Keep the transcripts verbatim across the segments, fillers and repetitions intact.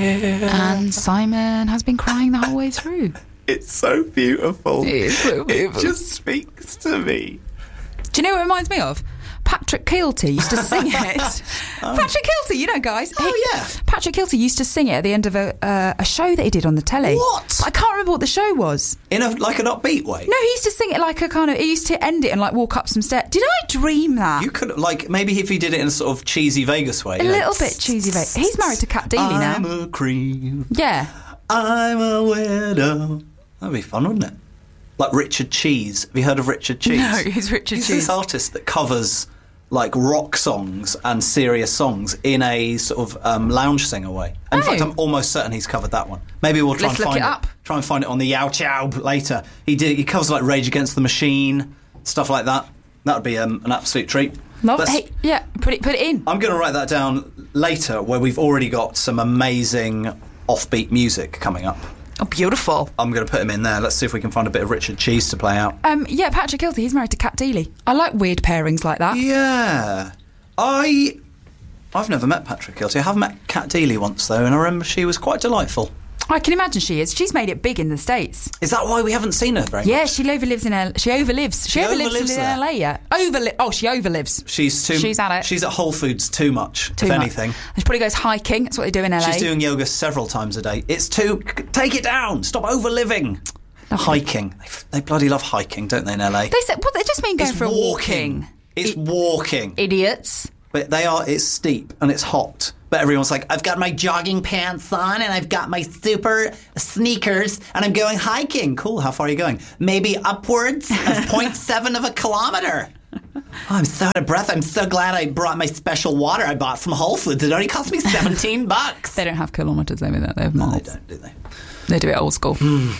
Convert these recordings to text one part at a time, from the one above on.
And Simon has been crying the whole way through. It's so beautiful. It is so beautiful. It just speaks to me. Do you know what it reminds me of? Patrick Kielty used to sing it. oh. Patrick Kielty, you know, guys. Oh, he, yeah. Patrick Kielty used to sing it at the end of a uh, a show that he did on the telly. What? I can't remember what the show was. In a like an upbeat way? No, he used to sing it like a kind of... He used to end it and like walk up some stairs. Did I dream that? You could, like, maybe if he did it in a sort of cheesy Vegas way. A like, little bit cheesy Vegas. He's married to Cat Deeley now. I'm a cream. Yeah. I'm a widow. That'd be fun, wouldn't it? Like Richard Cheese. Have you heard of Richard Cheese? No, who's Richard He's Cheese? this artist that covers like rock songs and serious songs in a sort of um, lounge singer way. And in Oh. fact, I'm almost certain he's covered that one. Maybe we'll try Let's and look find it up. Try and find it on the Yow Chow later. He did. He covers like Rage Against the Machine, stuff like that. That would be um, an absolute treat. Love Let's- Hey, yeah, put it, put it in. I'm going to write that down later, where we've already got some amazing offbeat music coming up. Oh, beautiful. I'm going to put him in there. Let's see if we can find a bit of Richard Cheese to play out. Um, yeah, Patrick Kielty, he's married to Cat Deeley. I like weird pairings like that. Yeah. I... I've never met Patrick Kielty. I have met Cat Deeley once, though, and I remember she was quite delightful. I can imagine she is. She's made it big in the States. Is that why we haven't seen her very Yeah, much? she overlives in L. She overlives. She, She overlives, overlives in there. L A. Yeah, overli- Oh, she overlives. She's too... She's at it. She's at Whole Foods too much, Too if much. anything. She probably goes hiking. That's what they do in L A. She's doing yoga several times a day. It's too... Take it down. Stop overliving. Hiking. They, they bloody love hiking, don't they, in L A? They said, well, they just mean going It's for a walking. walking. It's I- walking. Idiots. But they are, it's steep and it's hot. But everyone's like, I've got my jogging pants on and I've got my super sneakers and I'm going hiking. Cool, how far are you going? Maybe upwards of zero point seven of a kilometre. Oh, I'm so out of breath. I'm so glad I brought my special water I bought from Whole Foods. It only cost me seventeen bucks. They don't have kilometres over there. They have No, miles. they don't, do they? They do it old school.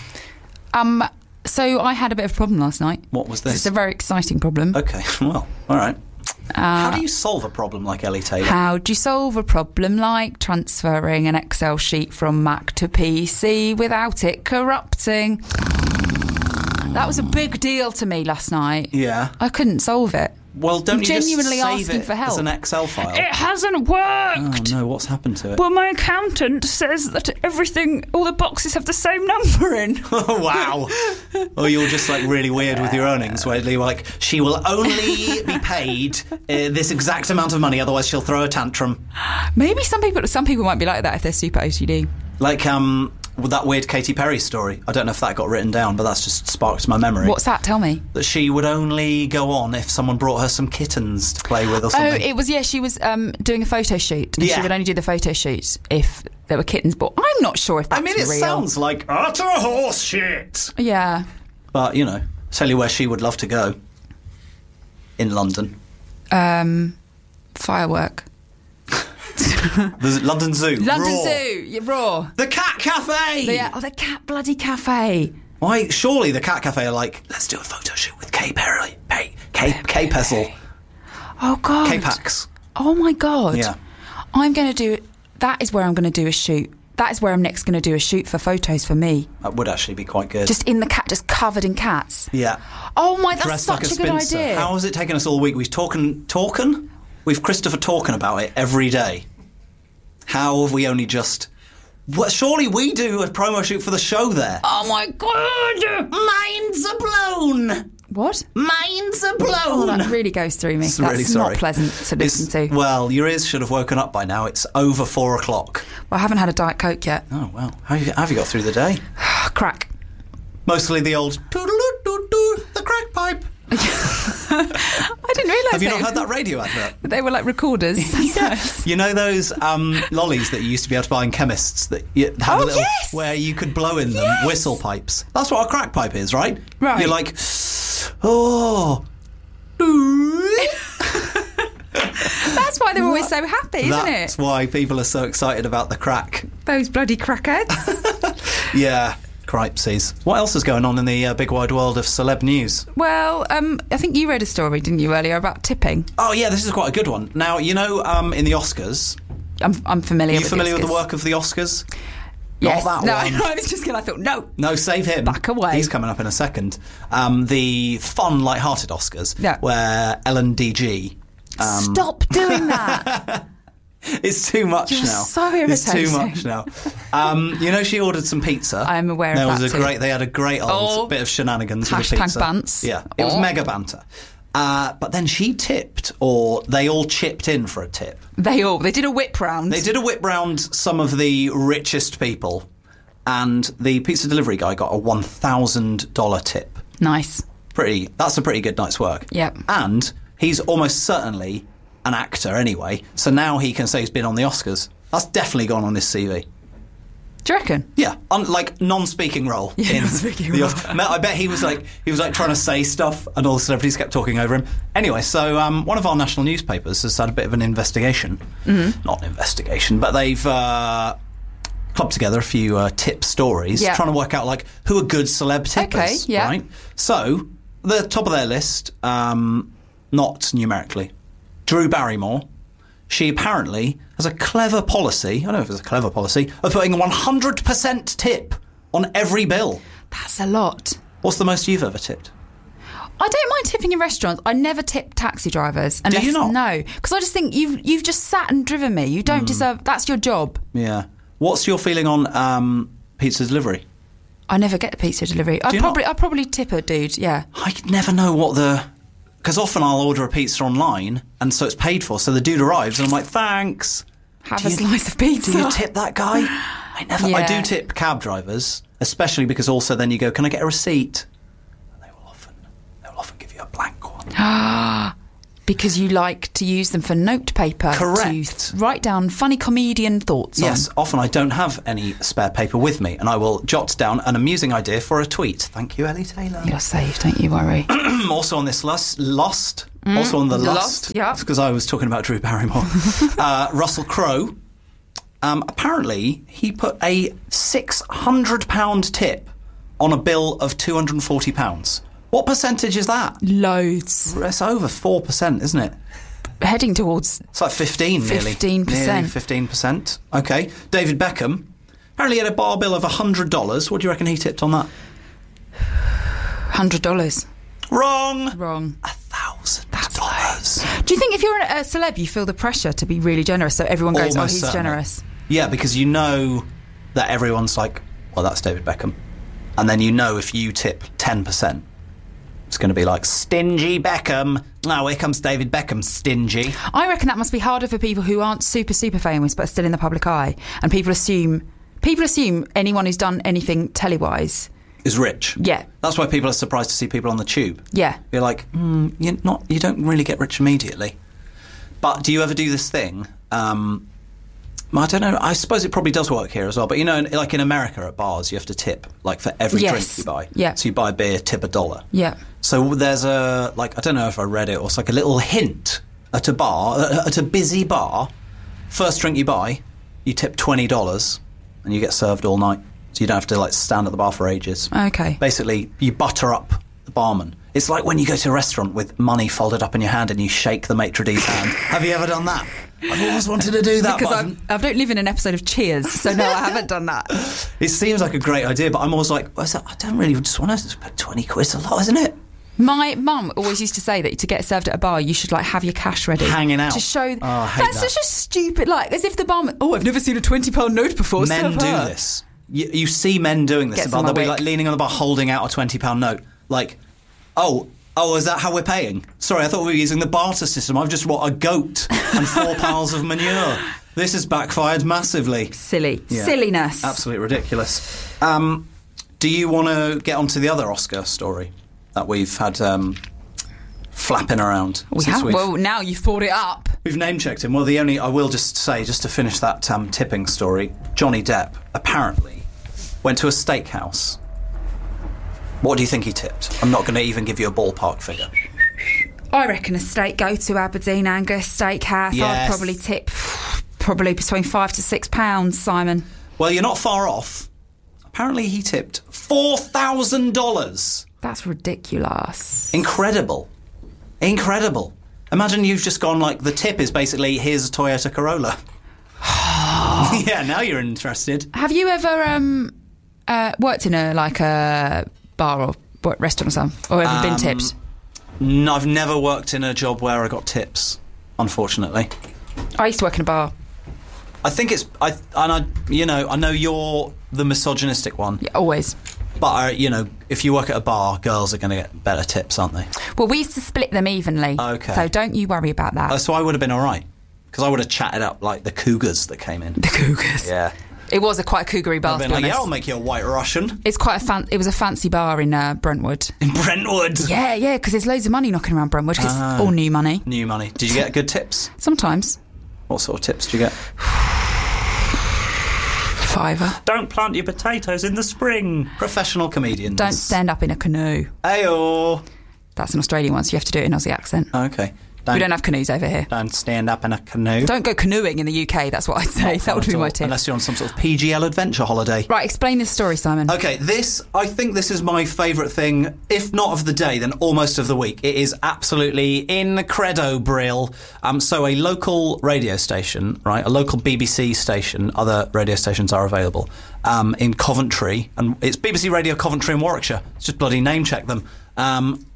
um, so I had a bit of a problem last night. What was this? It's a very exciting problem. Okay, well, all right. Uh, How do you solve a problem like Ellie Taylor? How do you solve a problem like transferring an Excel sheet from Mac to P C without it corrupting? That was a big deal to me last night. Yeah. I couldn't solve it. Well, don't I'm you genuinely just save asking it for help. as an Excel file? It hasn't worked. Oh no, what's happened to it? Well, my accountant says that everything, all the boxes have the same number in. Oh, wow. Or you're just like really weird with your earnings, where you're like, she will only be paid uh, this exact amount of money, otherwise she'll throw a tantrum. Maybe some people, some people might be like that if they're super O C D. Like um, with that weird Katy Perry story. I don't know if that got written down, but that's just sparked my memory. What's that? Tell me. That she would only go on if someone brought her some kittens to play with or Oh, something. it was, yeah, she was um, doing a photo shoot. And Yeah. she would only do the photo shoots if there were kittens. But I'm not sure if that's I mean, it real. sounds like utter horse shit. Yeah. But, you know, tell you where she would love to go. In London. Um, firework. The London Zoo. London Raw. Zoo. Yeah, raw. The Cat Cafe! Yeah. Oh, the cat bloody cafe. Why? Surely the Cat Cafe are like, let's do a photo shoot with K Perry, K K K Pessel, Oh God. K Pax. Oh my God. Yeah. I'm going to do. That is where I'm going to do a shoot. That is where I'm next going to do a shoot for photos for me. That would actually be quite good. Just in the cat, just covered in cats. yeah. Oh my, that's Dressed such like a, a, good spinster. idea. How has it taken us all week? We've talking, talking. We've Christopher talking about it every day. How have we only just? What? Surely we do a promo shoot for the show there. Oh my God. Minds are blown. What? Minds are blown. Oh, that really goes through me. It's That's really sorry. not pleasant to listen It's- to. Well, your ears should have woken up by now. It's over four o'clock. Well, I haven't had a Diet Coke yet. Oh well. How have you, how have you got through the day? Crack. Mostly the old toodaloo-doo-doo, the crack pipe. I didn't realise Have you they, not heard that radio advert? they were like recorders. Yes. You know those um, lollies that you used to be able to buy in chemists that you have Oh, a little yes! where you could blow in them Yes! whistle pipes. That's what a crack pipe is, right? Right. You're like, oh. That's why they're always so happy, isn't That's it? why people are so excited about the crack. Those bloody crackheads. Yeah, cripesies. What else is going on in the uh, big wide world of celeb news? Well, um, I think you read a story, didn't you, earlier about tipping? Oh yeah, this is quite a good one. Now, you know, um, in the Oscars, I'm, I'm familiar are you with familiar the with the Oscars. work of the Oscars? Yes. Not that no, one. I was just going to, I thought, no. No, save him. Back away. He's coming up in a second. Um, the fun, light-hearted Oscars, Yeah. where Ellen D G... Um, Stop doing that. It's too much You're now. so It's too irritating. much now. Um, you know, she ordered some pizza. I'm aware there of was that a too. great. They had a great old Oh. bit of shenanigans with the Hashtag pizza. bants. Yeah, it was Oh. mega banter. Uh, but then she tipped, or they all chipped in for a tip. They all they did a whip round. They did a whip round some of the richest people, and the pizza delivery guy got a one thousand dollars tip. Nice. Pretty. That's a pretty good night's work. Yep. And he's almost certainly an actor anyway, so now he can say he's been on the Oscars. That's definitely gone on his C V. Do you reckon? Yeah, un- like non-speaking role. Yeah, in non-speaking the role. Oscars. I bet he was like he was like trying to say stuff, and all the celebrities kept talking over him. Anyway, so um, one of our national newspapers has had a bit of an investigation. Mm-hmm. Not an investigation, but they've uh, clubbed together a few uh, tip stories, Yeah. trying to work out like who are good celeb tippers. Okay, yeah. Right. So the top of their list, um, not numerically, Drew Barrymore. She apparently has a clever policy, I don't know if it's a clever policy, of putting a one hundred percent tip on every bill. That's a lot. What's the most you've ever tipped? I don't mind tipping in restaurants. I never tip taxi drivers. Unless, you not? No, because I just think you've you've just sat and driven me. You don't Hmm. deserve. That's your job. Yeah. What's your feeling on um, pizza delivery? I never get the pizza delivery. I you probably not? I probably tip a dude. Yeah. I never know what the... Because often I'll order a pizza online, and so it's paid for, so the dude arrives, and I'm like, thanks. Have Do a you- slice of pizza. Do you tip that guy? I never... I Yeah. do tip cab drivers, especially because also then you go, can I get a receipt? And they will often, they will often give you a blank one. Because you like to use them for note paper. Correct. To write down funny comedian thoughts Yes, on. often I don't have any spare paper with me, and I will jot down an amusing idea for a tweet. Thank you, Ellie Taylor. You're safe, don't you worry. Also on this lust, Lost, also on the The Lust, Lost, yeah. because I was talking about Drew Barrymore. uh, Russell Crowe, um, apparently he put a six hundred pounds tip on a bill of two hundred forty pounds. What percentage is that? Loads. It's over four percent, isn't it? Heading towards It's like fifteen, nearly. fifteen percent. Nearly fifteen percent. Okay. David Beckham, apparently he had a bar bill of one hundred dollars. What do you reckon he tipped on that? one hundred dollars. Wrong. Wrong. A thousand dollars. Do you think if you're a celeb, you feel the pressure to be really generous, so everyone goes, Almost oh, he's certainly. generous? Yeah, because you know that everyone's like, well, that's David Beckham. And then you know if you tip ten percent, it's going to be like, stingy Beckham. Oh, here comes David Beckham, stingy. I reckon that must be harder for people who aren't super, super famous but are still in the public eye. And people assume people assume anyone who's done anything telly-wise. Is rich. Yeah. That's why people are surprised to see people on the tube. Yeah. You're like, mm, you're not, you don't really get rich immediately. But do you ever do this thing? Um, I don't know. I suppose it probably does work here as well. But you know, like in America at bars, you have to tip like for every Yes. drink you buy. Yeah. So you buy a beer, tip a dollar. Yeah. So there's a, like, I don't know if I read it, or it's like a little hint at a bar, at a busy bar. First drink you buy, you tip twenty dollars and you get served all night. So you don't have to like stand at the bar for ages. Okay. Basically, you butter up the barman. It's like when you go to a restaurant with money folded up in your hand and you shake the maitre d's hand. Have you ever done that? I've always wanted to do that. Because but I'm, I don't live in an episode of Cheers, so no, I haven't done that. it seems like a great idea, but I'm always like, well, I don't really just want to spend twenty quid. It's a lot, isn't it? My mum always used to say that to get served at a bar, you should like have your cash ready, Hanging out. to show. Oh, I hate that's that. such a stupid, like, as if the barman. Oh, I've never seen a twenty pound note before. Men serve do her. this. You, you see men doing this. Gets at the bar. on my They'll be wick. like leaning on the bar, holding out a twenty pound note. Like, oh, oh, is that how we're paying? Sorry, I thought we were using the barter system. I've just bought a goat and four piles of manure. This has backfired massively. Silly. Yeah. Silliness. Absolutely ridiculous. Um, do you want to get onto the other Oscar story that we've had um, flapping around? We since have. we've, Well, now you've brought it up. we've name checked him. Well, the only I will just say, just to finish that um, tipping story, Johnny Depp apparently went to a steakhouse. What do you think he tipped? I'm not going to even give you a ballpark figure. I reckon a steak, go to Aberdeen Angus Steakhouse. Yes. I'd probably tip probably between five to six pounds, Simon. Well, you're not far off. Apparently he tipped four thousand dollars. That's ridiculous. Incredible. Incredible. Imagine you've just gone like, the tip is basically, here's a Toyota Corolla. Yeah, now you're interested. Have you ever um, uh, worked in a like a bar or what, restaurant or something, or ever been Um, tipped? No, I've never worked in a job where I got tips, unfortunately. I used to work in a bar. I think it's I and I you know I know you're the misogynistic one. Yeah, always. But I, you know, if you work at a bar, girls are going to get better tips, aren't they? Well, we used to split them evenly. Okay. So don't you worry about that. Uh, so I would have been all right because I would have chatted up like the cougars that came in. The cougars. Yeah. It was a quite a cougary bar. I've To been be like, honest. yeah, I'll make you a White Russian It's quite a fan. It was a fancy bar in uh, Brentwood. in Brentwood. Yeah, yeah, because there's loads of money knocking around Brentwood. 'Cause Ah. it's all new money. New money. Did you get good tips? Sometimes. What sort of tips did you get? Fiver. Don't plant your potatoes in the spring. Professional comedians. Don't stand up in a canoe. Ayo. That's an Australian one, so you have to do it in Aussie accent. Okay. We don't have canoes over here. Don't stand up in a canoe. Don't go canoeing in the U K, that's what I'd say. Not That would fun be at my all, tip. Unless you're on some sort of P G L adventure holiday. Right, explain this story, Simon. Okay, this, I think this is my favourite thing, if not of the day, then almost of the week. It is absolutely incredible. Um, so a local radio station, right, a local B B C station, other radio stations are available, um, in Coventry, and it's B B C Radio Coventry in Warwickshire. It's just bloody name check them. Um,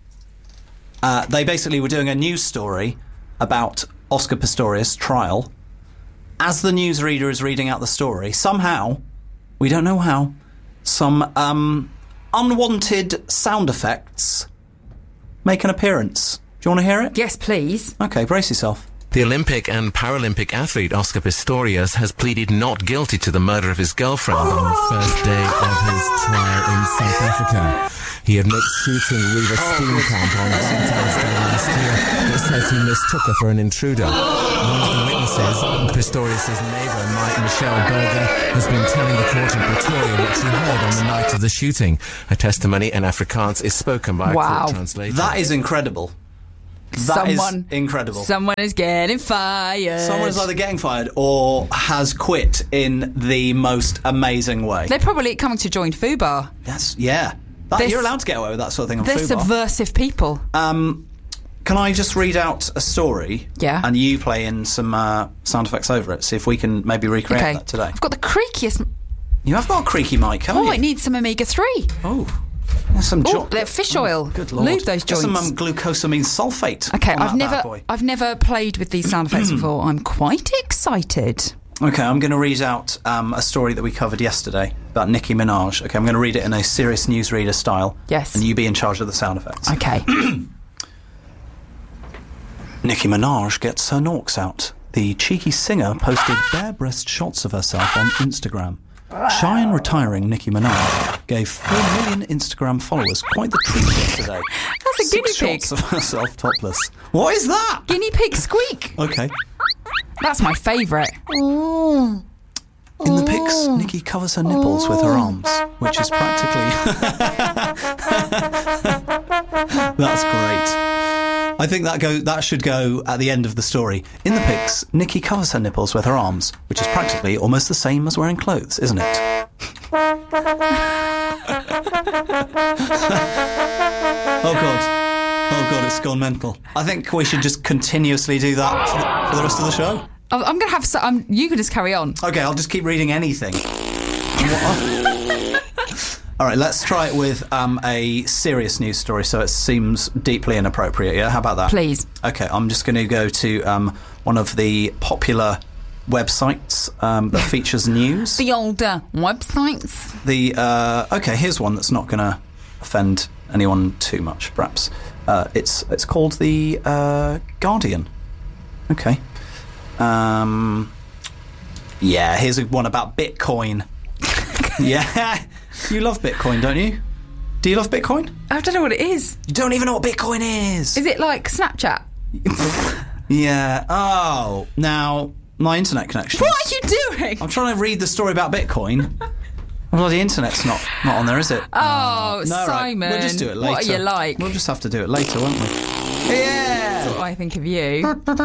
uh, they basically were doing a news story about Oscar Pistorius' trial. As the newsreader is reading out the story, somehow, we don't know how, some um, unwanted sound effects make an appearance. Do you want to hear it? Yes, please. Okay, brace yourself. The Olympic and Paralympic athlete Oscar Pistorius has pleaded not guilty to the murder of his girlfriend on the first day of his trial in South Africa. He admits shooting Riva Steam Camp on Valentine's Day last year, but says he mistook her for an intruder. One of the witnesses, Pistorius' neighbour, Mike Michelle Berger, has been telling the court in Pretoria what she heard on the night of the shooting. Her testimony in Afrikaans is spoken by a Wow. court translator. That is incredible. That is Someone, incredible. Someone is getting fired. Someone is either getting fired or has quit in the most amazing way. They're probably coming to join FUBAR. That's, yeah. That, This- you're allowed to get away with that sort of thing on They're FUBAR. subversive people. Um, can I just read out a story? Yeah. And you play in some uh, sound effects over it. See if we can maybe recreate Okay. that today. I've got the creakiest... You have got a creaky mic, haven't Oh, you? it needs some omega three. Oh. There's some Oh, jo- they're fish oil. Good lord. Lube those There's some joints. um, glucosamine sulfate. Okay, on I've that never, bad boy. I've never played with these sound effects before. I'm quite excited. Okay, I'm going to read out um, a story that we covered yesterday about Nicki Minaj. Okay, I'm going to read it in a serious newsreader style. Yes. And you be in charge of the sound effects. Okay. Nicki Minaj gets her norks out. The cheeky singer posted bare breast shots of herself on Instagram. Shy and retiring Nicki Minaj gave four million Instagram followers quite the treat yesterday. That's a Six guinea pig. shots of herself topless. What is that? Guinea pig squeak. Okay. That's my favourite. In the pics, Nicki covers her nipples with her arms, which is practically... That's great. I think that go that should go at the end of the story. In the pics, Nicki covers her nipples with her arms, which is practically almost the same as wearing clothes, isn't it? Oh God. Oh God, it's gone mental. I think we should just continuously do that for the, for the rest of the show. I'm I'm going to have... So, um, you can just carry on. Okay, I'll just keep reading anything. All right, let's try it with um, a serious news story so it seems deeply inappropriate, yeah? How about that? Please. Okay, I'm just going to go to um, one of the popular websites um, that features news. The older websites. The uh, okay, here's one that's not going to offend anyone too much, perhaps. Uh, it's it's called the uh, Guardian. Okay. Um, yeah, here's one about Bitcoin. Yeah, you love Bitcoin, don't you? Do you love Bitcoin? I don't know what it is. You don't even know what Bitcoin is. Is it like Snapchat? Yeah. Oh, now my internet connection. What are you doing? I'm trying to read the story about Bitcoin. Well, the internet's not not on there, is it? Oh, No, right. Simon. We'll just do it later. What are you like? We'll just have to do it later, won't we? Yeah. That's what I think of you.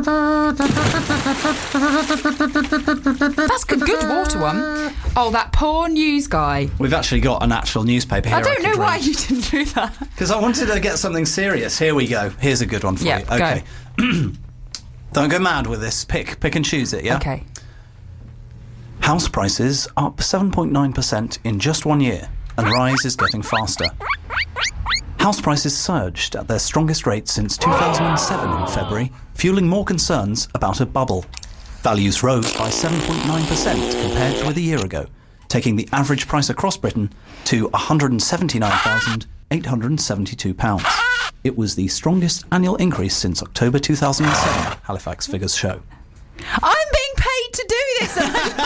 That's a good water one. Oh, that poor news guy. We've actually got an actual newspaper here. I don't know why you. you didn't do that. Because I wanted to get something serious. Here we go. Here's a good one for Yeah, you. go. Okay. Don't go mad with this. Pick, pick and choose it. Yeah. Okay. House prices up seven point nine percent in just one year, and rise is getting faster. House prices surged at their strongest rate since two thousand seven in February, fueling more concerns about a bubble. Values rose by seven point nine percent compared with a year ago, taking the average price across Britain to one hundred seventy-nine thousand eight hundred seventy-two pounds. It was the strongest annual increase since October two thousand seven, Halifax figures show. I'm being paid to do this.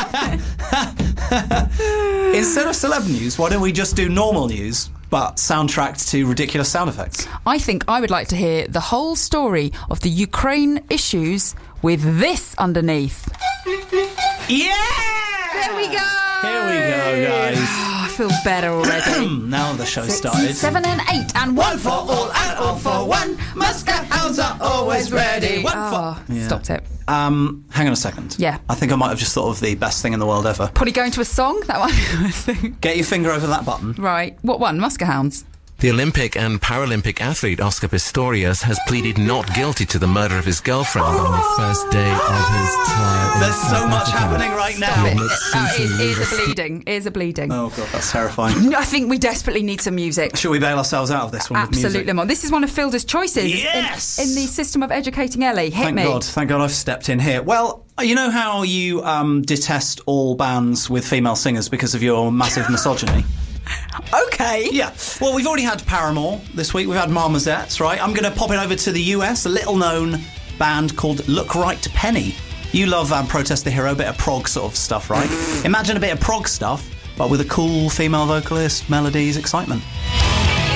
Instead of celeb news, why don't we just do normal news, but soundtracked to ridiculous sound effects? I think I would like to hear the whole story of the Ukraine issues with this underneath. Yeah! There we go! Here we go, guys. Oh, I feel better already. Now the show Six, started. Seven and eight and one for all and all for one. Muscat hounds are always ready. One Oh, Yeah. stopped it. Um, hang on a second. Yeah. I think I might have just thought of the best thing in the world ever. Probably going to a song? That might be the best thing. Get your finger over that button. Right. What one? Muscat Hounds. The Olympic and Paralympic athlete Oscar Pistorius has pleaded not guilty to the murder of his girlfriend on the first day of his trial in There's South so much Africa. happening right Stop now. it. Let's Oh, see ears, some ears lyrics. are bleeding. Ears are bleeding. Oh, God, that's terrifying. I think we desperately need some music. Should we bail ourselves out of this one with Absolutely, music? Mom. This is one of Filder's choices in- Yes! in, the system of educating Ellie. Hit Thank me. God, thank God I've stepped in here. Well, you know how you um, detest all bands with female singers because of your massive misogyny? Okay. Yeah. Well, we've already had Paramore this week. We've had Marmosettes, right? I'm going to pop it over to the U S, a little-known band called Look Right Penny. You love um, Protest the Hero, bit of prog sort of stuff, right? Imagine a bit of prog stuff, but with a cool female vocalist, melodies, excitement.